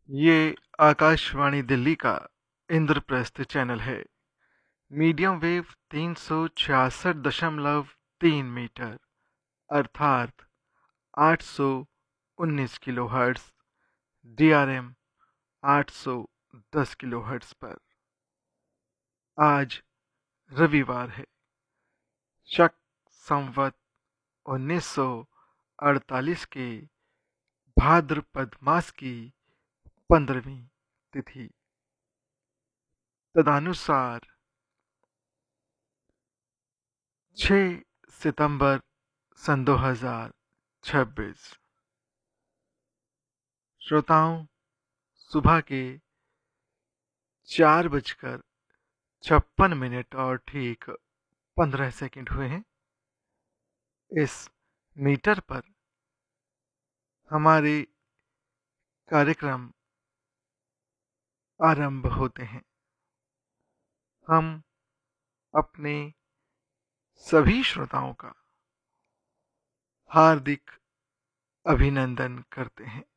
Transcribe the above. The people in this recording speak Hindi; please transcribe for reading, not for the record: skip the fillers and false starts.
ये आकाशवाणी दिल्ली का इंद्रप्रस्थ चैनल है। मीडियम वेव 366.3 मीटर अर्थात 819 किलोहर्ट्ज़ DRM 810 किलोहर्ट्ज़ पर। आज रविवार है। शक संवत 1948 के भाद्रपद मास की 15वीं तिथि तदनुसार 6 सितंबर सन 2026। श्रोताओं, सुबह के 4:56 और ठीक 15 सेकंड हुए हैं। इस मीटर पर हमारे कार्यक्रम आरंभ होते हैं। हम अपने सभी श्रोताओं का हार्दिक अभिनंदन करते हैं।